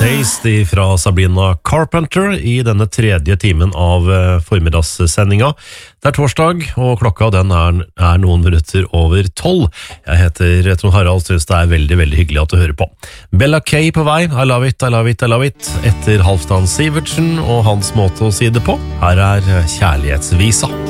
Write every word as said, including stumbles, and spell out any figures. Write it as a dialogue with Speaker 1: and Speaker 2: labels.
Speaker 1: Taste fra Sabrina Carpenter i denne tredje timen av formiddagssendinga. Det er torsdag, og klokka den er, er noen minutter over tolv. Jeg heter Trond Harald, synes det er veldig, veldig hyggelig at du hører på. Bella Kay på vei, I love it, I love it, I love it. Etter Halvdan Sivertsen og hans måte å si det på. Her er kjærlighetsvisa.